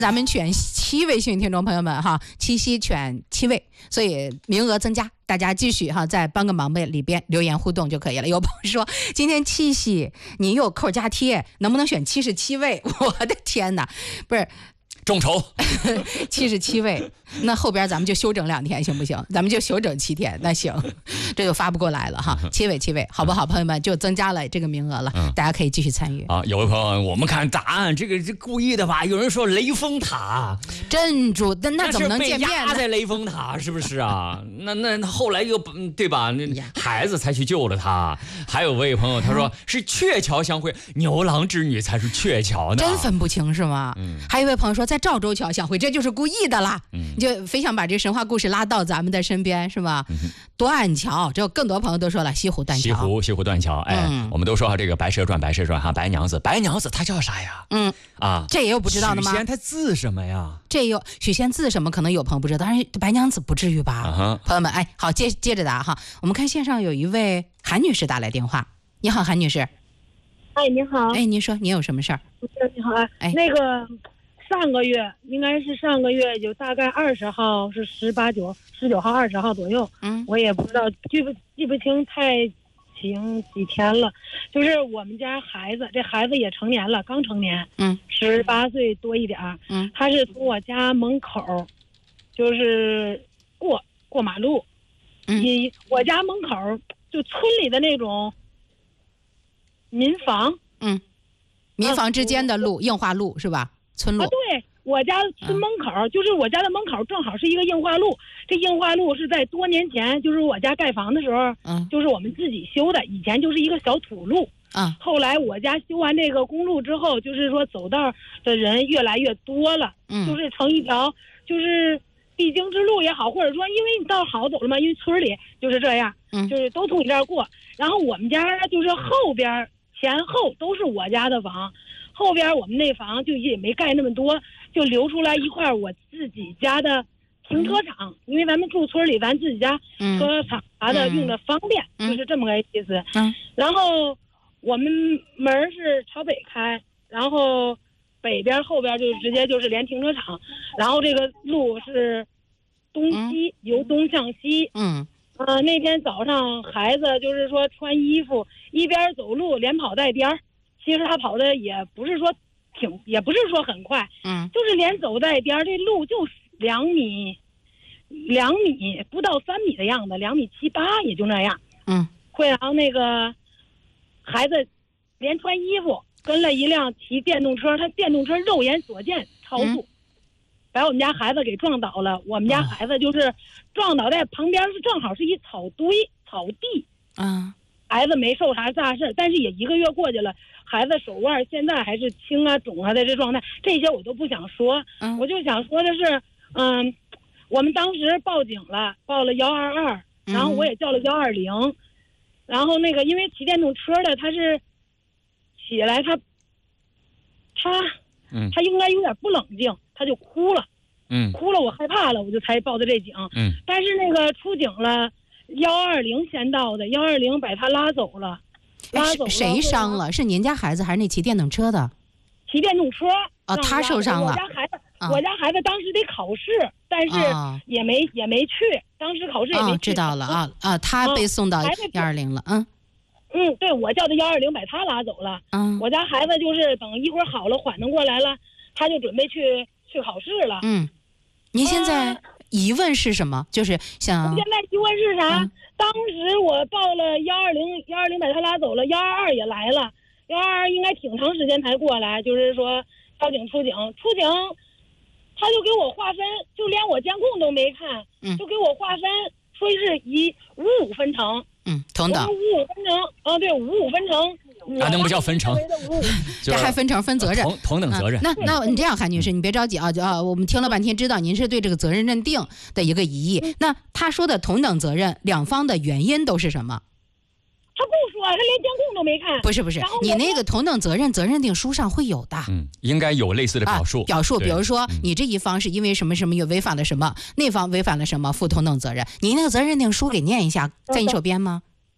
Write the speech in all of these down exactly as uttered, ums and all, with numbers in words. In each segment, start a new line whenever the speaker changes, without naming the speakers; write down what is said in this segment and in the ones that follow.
咱们选七位幸运听众朋友们哈，七夕选七位，所以名额增加，大家继续哈，在帮个忙呗里边留言互动就可以了。有朋友说今天七夕你有扣加贴，能不能选七十七位？我的天哪，不是。
众筹
七十七位，那后边咱们就休整两天行不行？咱们就休整七天，那行，这就发不过来了哈。七位七位，好不好？朋友们就增加了这个名额了，嗯、大家可以继续参与
啊。有位朋友，我们看答案，这个是故意的吧？有人说雷峰塔
镇住，那那怎么能见面呢？
被压在雷峰塔是不是啊？那那后来又对吧？那孩子才去救了他。还有位朋友他说是鹊桥相会，牛郎织女才是鹊桥呢，
真分不清是吗？嗯。还有一位朋友说在赵州桥相会，这就是故意的啦。嗯，就非想把这神话故事拉到咱们的身边，是吧？嗯、断桥，这更多朋友都说了西湖断桥。
西湖西湖断桥，哎，嗯、我们都说这个《白蛇传》，《白蛇传》哈，白娘子，白娘子她叫啥呀？嗯啊，
这也有不知道的吗？
许仙她字什么呀？
这有许仙字什么？可能有朋友不知道，但是白娘子不至于吧？啊、朋友们，哎，好，接接着答哈。我们看线上有一位韩女士打来电话，你好，韩女士。
哎，你好。
哎，您说您有什么事儿？
你好，哎，那个。上个月应该是上个月，就大概二十号是十八九十九号二十号左右，嗯，我也不知道记不记不清太清几天了。就是我们家孩子，这孩子也成年了，刚成年，嗯，十八岁多一点，嗯，他是从我家门口，就是过过马路，嗯，我家门口就村里的那种民房，
嗯，民房之间的路，啊、硬化路是吧？村路、
啊、对，我家村门口、嗯、就是我家的门口正好是一个硬化路，这硬化路是在多年前，就是我家盖房的时候，嗯，就是我们自己修的，以前就是一个小土路，嗯，后来我家修完这个公路之后，就是说走道的人越来越多了，嗯，就是成一条就是必经之路也好，或者说因为你道好走了嘛，因为村里就是这样，嗯，就是都从你这儿过，然后我们家就是后边前后都是我家的房。后边我们那房就也没盖那么多，就留出来一块我自己家的停车场，嗯、因为咱们住村里，咱自己家车场啥的用的方便，嗯、就是这么个意思。嗯，然后我们门是朝北开，然后北边后边就直接就是连停车场，然后这个路是东西，嗯、由东向西。嗯，呃，那天早上孩子就是说穿衣服一边走路连跑带颠儿。其实他跑的也不是说挺，也不是说很快，嗯，就是连走带颠儿，这路就两米，两米不到三米的样子，两米七八也就那样，嗯，会然后那个孩子连穿衣服跟了一辆骑电动车，他电动车肉眼所见超速，嗯、把我们家孩子给撞倒了。我们家孩子就是撞倒在旁边是正好是一草堆草地，嗯，孩子没受啥大事，但是也一个月过去了。孩子手腕现在还是青啊肿啊的这状态，这些我都不想说，嗯、我就想说的是，嗯，我们当时报警了，报了幺二二，然后我也叫了幺二零，然后那个因为骑电动车的他是起来他他嗯他应该有点不冷静，他就哭了，嗯，哭了我害怕了，我就才报的这警，嗯，但是那个出警了，幺二零先到的，幺二零把他拉走了。拉走了
谁伤了？是您家孩子还是那骑电动车的？
骑电动车
啊、哦，他受伤了。
我家孩子，啊、我家孩子当时得考试，但是也没、啊、也没去。当时考试也没去。哦、
知道了啊啊，他被送到幺二零了。嗯
嗯，对，我叫的幺二零把他拉走了。嗯，我家孩子就是等一会儿好了，缓腾过来了，他就准备去去考试了。
嗯，您现在疑问是什么？就是想
现在疑问是啥？嗯、当时我报了幺二零，幺二零把他拉走了，幺二二也来了，幺二二应该挺长时间才过来，就是说交警出警，出警，他就给我划分，就连我监控都没看，嗯、就给我划分，说是以五五分成，
嗯，同等，
五五分成，啊，对，五五分成。
啊，那不叫分成，
这还分成分责任，
同同等责任。
啊、那那你这样，韩女士，你别着急啊，啊，我们听了半天，知道您是对这个责任认定的一个疑义。嗯、那他说的同等责任，两方的原因都是什么？
他不说，他连监控都没看。
不是不是，你那个同等责任责任认定书上会有的，
嗯，应该有类似的表述。
啊、表述，比如说、嗯、你这一方是因为什么什么又违反了什么，那方违反了什么，负同等责任。你那个责任认定书给念一下，在你手边吗？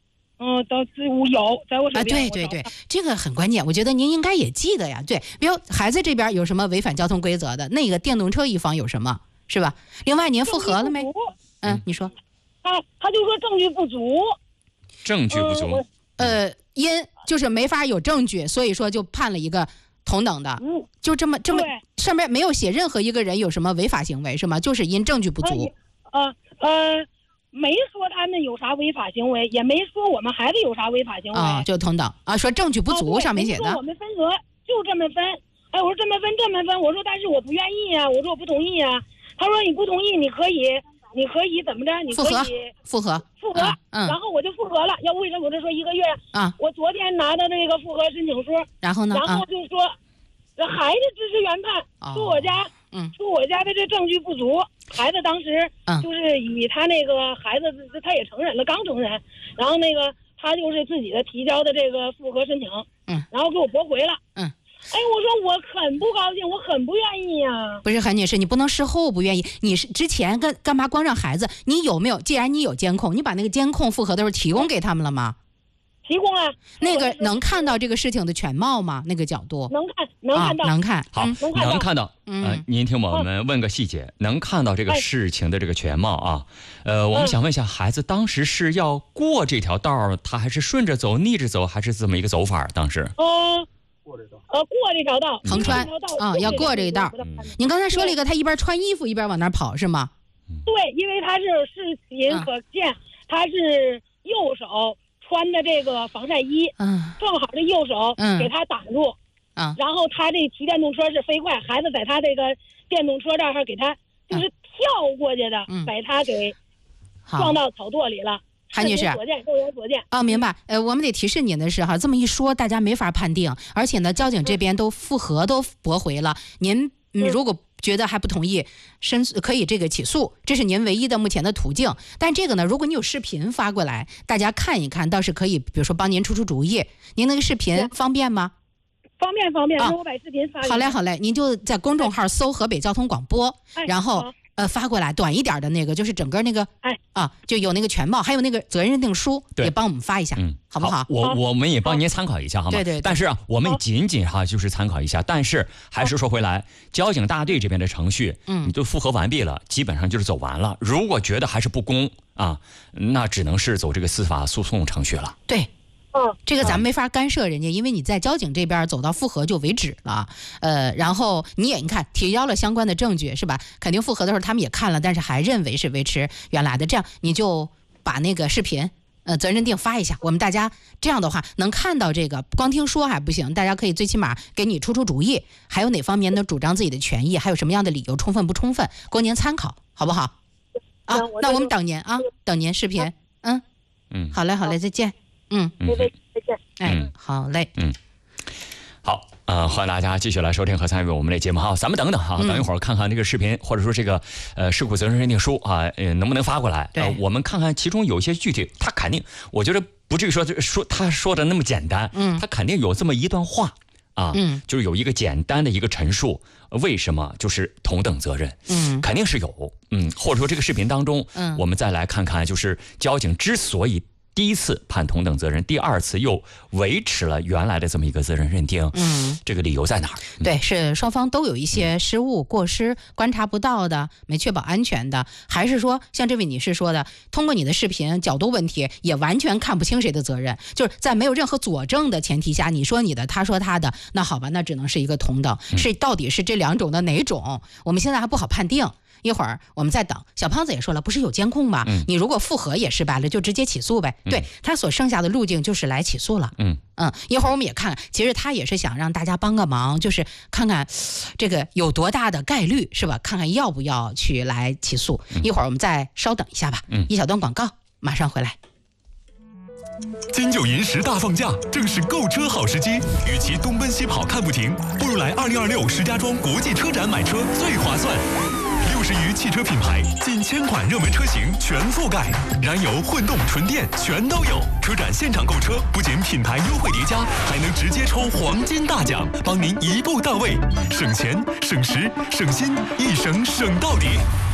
嗯，到有在我手边。
啊，对对对，这个很关键，我觉得您应该也记得呀。对，比如孩子这边有什么违反交通规则的，那个电动车一方有什么，是吧？另外您复核了没？嗯，你说。
他他就说证据不足。
证据不足。
呃，因就是没法有证据，所以说就判了一个同等的，
嗯、
就这么这么上面没有写任何一个人有什么违法行为是吗？就是因证据不足。
呃呃。没说他们有啥违法行为，也没说我们孩子有啥违法行为
啊，就同等啊，说证据不足、啊、上面写的。
我们分额就这么分，哎，我说这么分这么分，我说但是我不愿意啊，我说我不同意啊。他说你不同意，你可以，你可以怎么着？你可以
复核，
复核，嗯，然后我就复核了。要为什么我就说一个月
啊？
我昨天拿到这个复核申请书，
然后呢？
然后就说这孩子支持原判，说我家，嗯，说我家的这证据不足。孩子当时就是以他那个孩子，他也承认了，刚承认，然后那个他就是自己的提交的这个复核申请，嗯，然后给我驳回了，嗯，哎，我说我很不高兴，我很不愿意呀。
不是韩女士，你不能事后不愿意，你是之前干干嘛光让孩子？你有没有？既然你有监控，你把那个监控复核的时候提供给他们了吗？
提供了。
那个能看到这个事情的全貌吗？那个角度
能看，能看到，
啊、能看。
好，
嗯、
能看到。
嗯，
呃，您听我们问个细节，嗯、能看到这个事情的这个全貌啊。呃，我们想问一下，孩子当时是要过这条道，他还是顺着走、逆着走，还是这么一个走法？当时？
呃，过这道。呃，过这条道。
横穿啊，要过这个道。嗯、您刚才说了一个，他一边穿衣服一边往那儿跑，是吗？
对，因为他是视频可见，嗯、他是右手。穿的这个防晒衣，嗯，正好这右手给他挡住，嗯，然后他这骑电动车是飞快，孩子在他这个电动车这儿给他就是跳过去的，嗯、把他给撞到草垛里了。
韩女士，
所见，肉眼所见。
哦，明白。呃，我们得提示您的是哈，这么一说，大家没法判定，而且呢，交警这边都复核都驳回了，您嗯，如果觉得还不同意，申可以这个起诉，这是您唯一的目前的途径。但这个呢，如果你有视频发过来，大家看一看，倒是可以，比如说帮您出出主意。您那个视频方便吗？
方便方便，那我把视频发。
好嘞好嘞，您就在公众号搜河北交通广播，
哎、
然后呃发过来短一点的那个，就是整个那个，
哎
啊，就有那个全貌，还有那个责任认定书，也帮我们发一下，
嗯，
好不好？
我我们也帮您参考一下，好吗？
对对对。
但是啊，我们仅仅哈就是参考一下，但是还是说回来，交警大队这边的程序，嗯，你都复核完毕了，基本上就是走完了。如果觉得还是不公啊，那只能是走这个司法诉讼程序了。
对。嗯，这个咱们没法干涉人家，因为你在交警这边走到复核就为止了，呃，然后你也你看提交了相关的证据是吧？肯定复核的时候他们也看了，但是还认为是维持原来的，这样你就把那个视频呃责任认定发一下，我们大家这样的话能看到这个，光听说还不行，大家可以最起码给你出出主意，还有哪方面能主张自己的权益，还有什么样的理由充分不充分，供您参考，好不好？啊，那我们等您啊，等您视频，嗯嗯，好嘞好嘞，再见。嗯，
再见，再见。
哎，好嘞，
嗯，好，呃，欢迎大家继续来收听和参与我们的节目哈。咱们等等哈，等一会儿看看这个视频，或者说这个呃事故责任认定书啊，呃，能不能发过来？
对、
呃，我们看看其中有些具体，他肯定，我觉得不至于说说他说的那么简单，嗯，他肯定有这么一段话啊，嗯，就是有一个简单的一个陈述，为什么就是同等责任，嗯，肯定是有，嗯，或者说这个视频当中，嗯，我们再来看看，就是交警之所以第一次判同等责任，第二次又维持了原来的这么一个责任认定，嗯，这个理由在哪儿？
嗯、对，是双方都有一些失误、过失，观察不到的，没确保安全的，还是说像这位女士说的，通过你的视频角度问题，也完全看不清谁的责任，就是在没有任何佐证的前提下，你说你的，他说他的，那好吧，那只能是一个同等，是到底是这两种的哪种？我们现在还不好判定。一会儿我们再等。小胖子也说了，不是有监控吗？嗯、你如果复核也失败了，就直接起诉呗。嗯、对，他所剩下的路径就是来起诉了。嗯嗯，一会儿我们也看看，其实他也是想让大家帮个忙，就是看看这个有多大的概率，是吧？看看要不要去来起诉。嗯、一会儿我们再稍等一下吧。嗯，一小段广告，马上回来。
金九银十大放假，正是购车好时机。与其东奔西跑看不停，不如来二零二六石家庄国际车展买车最划算。六十余汽车品牌，近千款热门车型全覆盖，燃油、混动、纯电全都有。车展现场购车，不仅品牌优惠叠加，还能直接抽黄金大奖，帮您一步到位，省钱、省时、省心，一省省到底。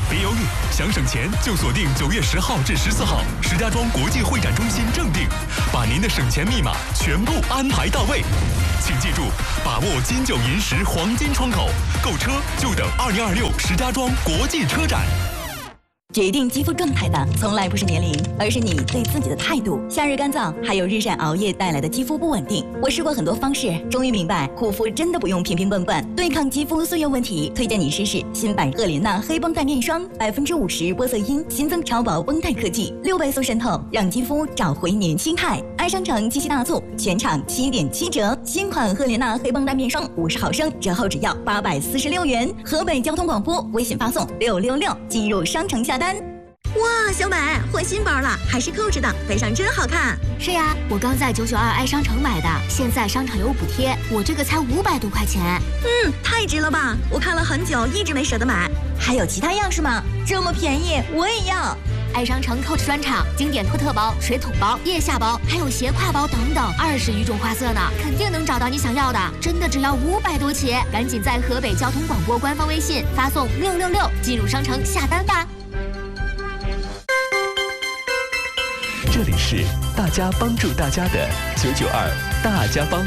别犹豫，想省钱就锁定九月十号至十四号石家庄国际会展中心正定，把您的省钱密码全部安排到位。请记住，把握金九银十黄金窗口，购车就等二零二六石家庄国际车展。
决定肌肤状态的从来不是年龄，而是你对自己的态度。夏日干燥，还有日晒熬夜带来的肌肤不稳定。我试过很多方式，终于明白护肤真的不用瓶瓶罐罐。对抗肌肤岁月问题，推荐你试试新版赫莲娜黑绷带面霜，百分之五十玻色因，新增超薄绷带科技，六倍速渗透，让肌肤找回年轻态。爱商城七夕大促，全场七点七折，新款赫莲娜黑绷带面霜五十毫升，折后只要八百四十六元。河北交通广播微信发送六六六进入商城下单。
哇，小美换新包了，还是 Coach 的，背上真好看。
是呀，我刚在九九二爱商城买的，现在商场有补贴，我这个才五百多块钱。
嗯，太值了吧！我看了很久，一直没舍得买。
还有其他样式吗？这么便宜，我也要。
爱商城 Coach 专场，经典托特包、水桶包、腋下包，还有斜挎包等等，二十余种花色呢，肯定能找到你想要的。真的只要五百多起，赶紧在河北交通广播官方微信发送六六六进入商城下单吧。
这里是大家帮助大家的九九二大家帮。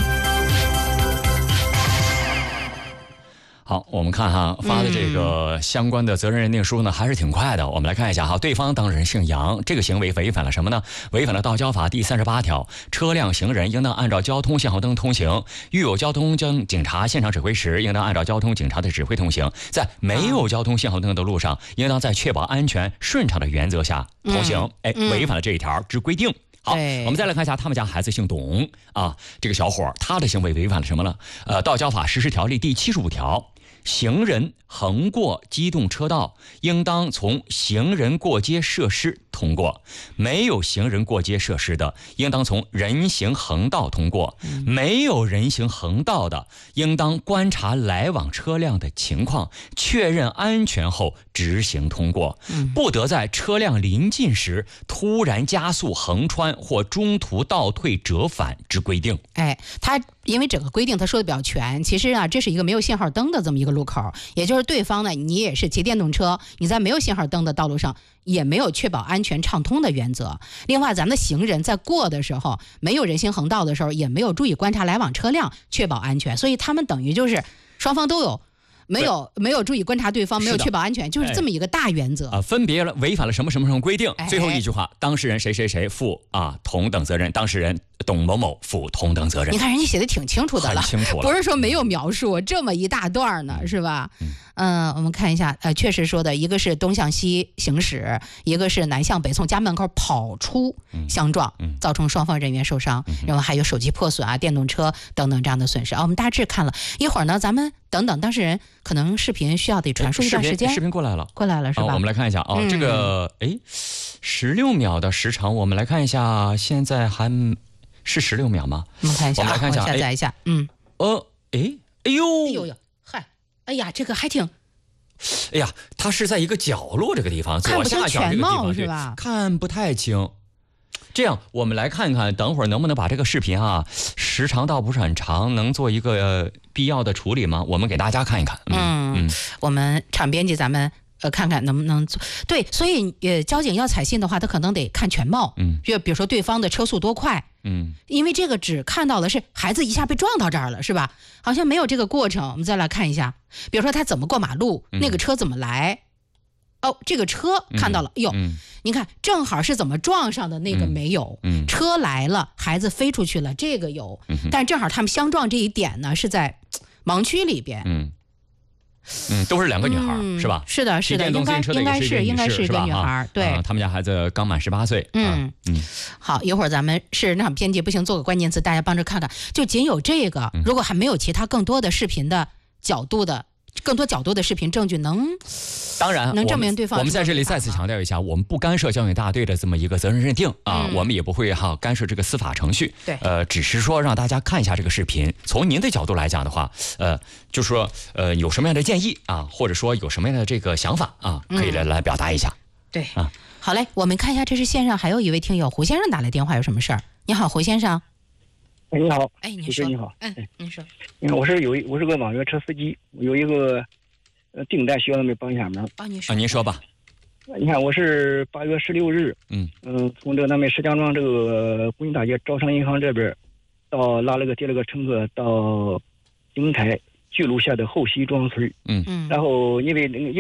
好，我们看哈发的这个相关的责任认定书呢，还是挺快的。我们来看一下哈，对方当事人姓杨，这个行为违反了什么呢？违反了道交法第三十八条，车辆行人应当按照交通信号灯通行，遇有交通警警察现场指挥时，应当按照交通警察的指挥通行，在没有交通信号灯的路上，应当在确保安全顺畅的原则下通行。哎，违反了这一条之规定。好，我们再来看一下，他们家孩子姓董啊，这个小伙他的行为违反了什么呢？呃，道交法实施条例第七十五条。行人横过机动车道，应当从行人过街设施通过；没有行人过街设施的，应当从人行横道通过；没有人行横道的，应当观察来往车辆的情况，确认安全后直行通过，不得在车辆临近时突然加速横穿或中途倒退折返之规定。
哎，他因为整个规定他说的比较全，其实啊，这是一个没有信号灯的这么一个路口，也就是对方呢，你也是骑电动车，你在没有信号灯的道路上也没有确保安全畅通的原则。另外，咱们的行人在过的时候，没有人行横道的时候，也没有注意观察来往车辆，确保安全。所以他们等于就是双方都有。没有没有注意观察对方，没有确保安全，就是这么一个大原则
啊、呃。分别了违反了什么什么什么规定？最后一句话，当事人谁谁谁负啊同等责任，当事人董某某负同等责任。
你看人家写的挺清楚的了，
很清楚了，
不是说没有描述这么一大段呢，是吧？嗯、呃，我们看一下，呃，确实说的一个是东向西行驶，一个是南向北从家门口跑出相撞，嗯、造成双方人员受伤，嗯、然后还有手机破损啊、电动车等等这样的损失啊。我们大致看了一会儿呢，咱们等等当事人可能视频需要得传输一段时间，
视频过来了，
过来了是吧？
哦、我们来看一下啊、哦嗯，这个哎，十六秒的时长，我们来看一下，现在还是十六秒吗？
我们看一下，
我们来看一下，
下载一下，嗯，
呃，哎，哎呦，
哎呦呦，嗨，哎呀，这个还挺。
哎呀，它是在一个角落这个地方，左下角这个地方
是吧？
看不太清。这样，我们来看看，等会儿能不能把这个视频啊，时长倒不是很长，能做一个、呃、必要的处理吗？我们给大家看一看。
嗯，嗯我们场编辑咱们呃看看能不能做。对，所以呃，交警要采信的话，他可能得看全貌。嗯，就比如说对方的车速多快。嗯，因为这个只看到的是孩子一下被撞到这儿了，是吧？好像没有这个过程。我们再来看一下，比如说他怎么过马路，嗯、那个车怎么来。哦，这个车看到了，哟、嗯，您看，正好是怎么撞上的那个没有，嗯，车来了，孩子飞出去了，这个有，嗯、但正好他们相撞这一点呢是在盲区里边，
嗯，嗯，都是两个女孩、嗯、是吧？
是的，是的，应该应该是应该是一个女孩，对、
啊，他们家孩子刚满十八岁，
嗯、
啊、嗯，
好，一会儿咱们是那场编辑不行，做个关键词，大家帮着看看，就仅有这个，如果还没有其他更多的视频的角度的。更多角度的视频证据能，
当然
能证明对方。
我们在这里再次强调一下，我们不干涉交警大队的这么一个责任认定啊，
嗯、
我们也不会哈干涉这个司法程序。
对，
呃，只是说让大家看一下这个视频。从您的角度来讲的话，呃，就是说呃有什么样的建议啊，或者说有什么样的这个想法啊，可以来、嗯、来表达一下。
对啊，好嘞，我们看一下，这是线上还有一位听友胡先生打来电话，有什么事儿？你好，胡先生。
哎，你好，
哎，你说，
你好，
嗯，你说，
我是有我是个网约车司机，我有一个呃订单需要你们帮一下忙。
啊，你说，
啊，您说吧。
你看，我是八月十六日，嗯嗯，从这个南美石家庄这个国营大街招商银行这边，到拉了个接了个乘客到邢台巨鹿县的后溪庄村，嗯嗯，然后因为那个因为。